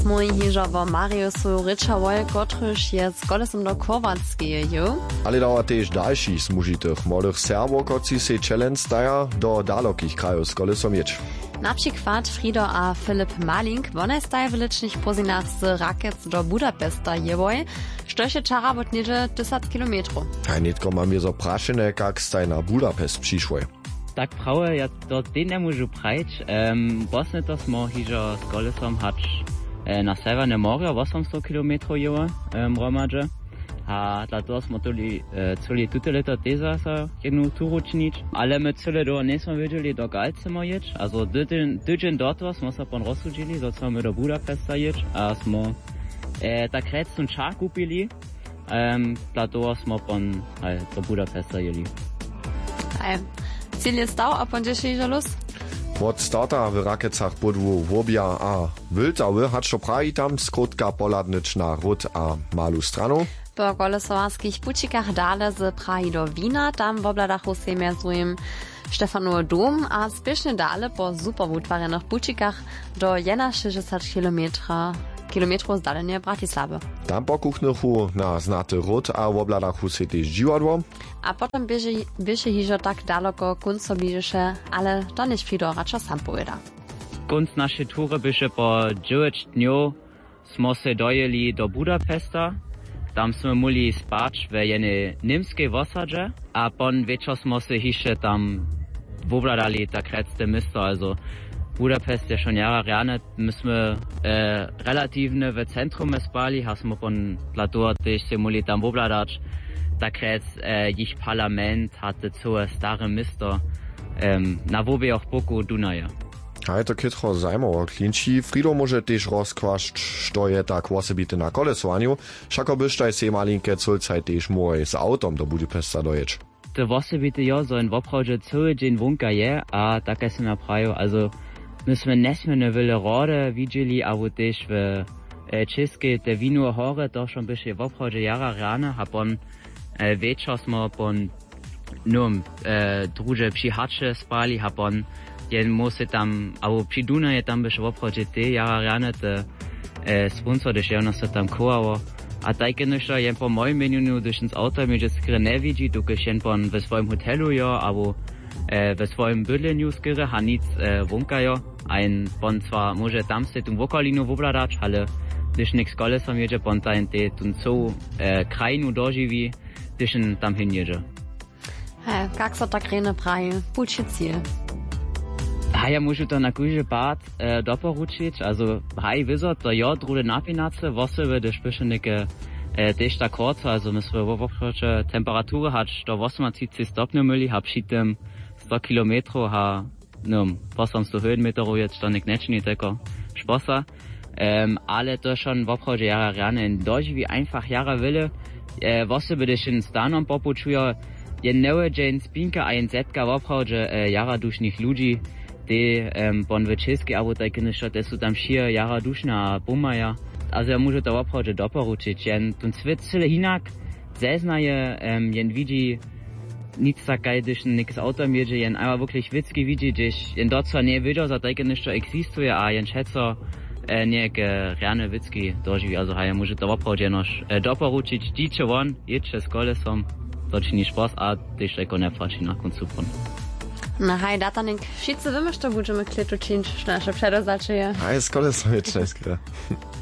Mój hižovo Mariusu ryczałoj, kotryż jest z kolesom do Chorwatskeje. Ale dała też dalszych smužitych młodych Serbów, koci se challenge staja do dalekich krajów z kolesom mieć. Na przykład Frido a Filip Malink, one staje w licznych pozinach z Rakiec do Budapesta jewoj, što się czara od niedzie 1000 kilometrów. A nitko mam je zapraszene, jak staj na Budapest przyszłej. Tak prawe, ja do tej nie możу prajć. Bosne to smo hižo z kolesom hać na Severne Morje 800 kilometrów jewa romadže. A dla toho smo celi tute leta teza sa jednu turu činić. Ale my cele do nie smo wiedzieli do Galcema jeć. Also tydzień do toho smo sa pon rozsudili, so smo my do Budapesta jeć. A smo tak recun čar kupili. Dla toho smo pon do Budapesta jeli. Ziel jest stał, a pan dzisiaj los? Od starta w Rakiecach budwu wobia a wyltały, hacz to prawi tam skrótka poladnyczna ród a malu stranu. Po kolesowarskich pucikach dale z Prahi do Wina, tam w obladachu se miezujem Stefanu Dom, a spiesznie dale po super utwarzonych pucikach do 60 kilometrów zdalenie Bratislawy. Tam po kuchnychu na znaty ród a w obladachu se też dziwadło. A potem bieže hižo tak daleko kunco bliższe, ale to nie Frido raczej sam powiada. Kunst nasze tury byše po 9 dniu smo se dojeli do Budapesta. Tam smo mogli spać w jednej niemskiej wosadze, a pon wieczor smo se hiše tam wobladali tak recte misto, also Budapest je schon jara rane, myśmy relatywnie w centrum spali, a smo pon platur też se mogli tam wobladać. Tak ich parlament hatte całe stare misto na wobie auch boku Dunaja. A to kitro zajmowo klinči. Frido może też rozkłaszcz, što je tak osobite na kolesowaniu, všako byś taj se malinke culcaj też mój z autom do Budapesta dojeć. To osobite jo, so in woprawdzie cały dzień wunka je, a tak jest na praju, also myśmy nesmierne wille rode widzieli, a też w Českej te wino hore, to schon byś woprawdzie jara rane, a pon wieczor smo pon drugie przyhacze spali, a pon jen musi tam, albo przy Dunaje tam byś woprawdzie te jara rane, te sponsor, też ono se tam kołało. A tak jeszcze jen po moim meniu durch ins Auto mir das skre ne widzi, du jen pon w swoim hotelu jo, albo w swoim bydleniu skre, ha nic wunka jo, ein pon zwar może tam se tum wokalinu wobladać, ale když nix kolesom jedzie, pon ta te tum co krajinu doživi, když tam hinjedzie. Jak so tak rene praje, pući cilj? Ja muszę to na kuźe bad doporučić, also haj wizard, to jo drude napinace, wosowe de spischenike też tak kurz, also myśmy woprawcze temperatury hać do 38 stopni myli, hab šitem 100 kilometrów, ha posam 100 höhenmeterów jetzt to nik nečni teko šposa, ale to schon woprawcze jara rane in doži wie einfach jara wille, wosowe de šin stanom popučujo, je neue Jane Spinka ein zetka woprawcze jara dušnih ludzi, te bon w Českej, albo tak jeszcze te są tam schier jara dušna bumaja. Also ja muszę to woprawdzie doporučić, jen ten świat cyle hinak zeznaje, jen widzi nic takaj, gdyż niks autom jedzie, jen aber wirklich witzki widzi, gdyż jen dort zwar nie wiedział, że tak jeszcze existuje, a jen schätzo nieke reane witzki doživi, also ja muszę to woprawdzie noch doporučić, dzicze won, jedźcie z kolesom, to czyni szpos, a też jako ne faši na koncu pon. No haj, datanik, wszyscy wiemy, że będziemy klitu czynić, że nasze przedozaczy je. Haj, z kolesom je české.